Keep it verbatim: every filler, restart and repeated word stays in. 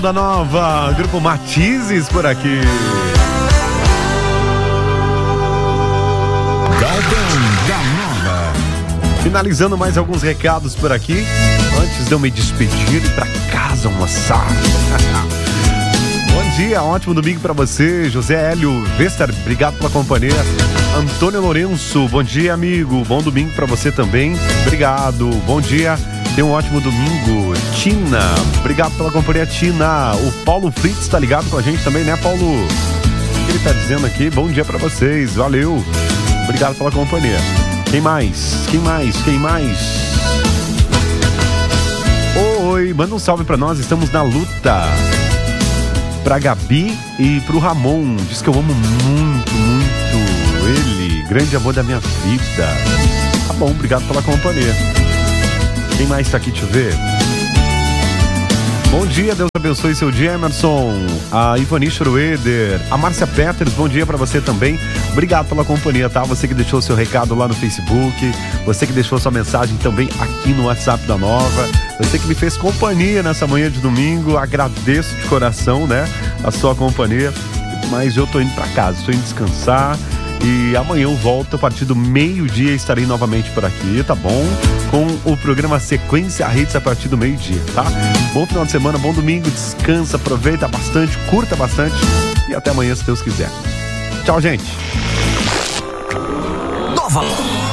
Da Nova, Grupo Matizes por aqui. Galpão da Nova. Finalizando mais alguns recados por aqui, antes de eu me despedir e ir pra casa almoçar. Bom dia, ótimo domingo pra você, José Hélio Vester, obrigado pela companhia. Antônio Lourenço, bom dia, amigo, bom domingo pra você também, obrigado, bom dia. Tenha um ótimo domingo. Tina, obrigado pela companhia, Tina. O Paulo Fritz tá ligado com a gente também, né, Paulo? O que ele tá dizendo aqui? Bom dia pra vocês, valeu. Obrigado pela companhia. Quem mais? Quem mais? Quem mais? Oi, manda um salve pra nós, estamos na luta. Pra Gabi e pro Ramon. Diz que eu amo muito, muito ele. Grande amor da minha vida. Tá bom, obrigado pela companhia. Quem mais tá aqui? Deixa eu ver. Bom dia, Deus abençoe seu dia, Emerson. A Ivani Schroeder. A Márcia Peters, bom dia pra você também. Obrigado pela companhia, tá? Você que deixou seu recado lá no Facebook. Você que deixou sua mensagem também aqui no WhatsApp da Nova. Você que me fez companhia nessa manhã de domingo. Agradeço de coração, né? A sua companhia. Mas eu tô indo pra casa, estou indo descansar. E amanhã eu volto a partir do meio-dia, estarei novamente por aqui, tá bom? Com o programa Sequência Hits a partir do meio-dia, tá? Bom final de semana, bom domingo, descansa, aproveita bastante, curta bastante e até amanhã, se Deus quiser. Tchau, gente! Nova!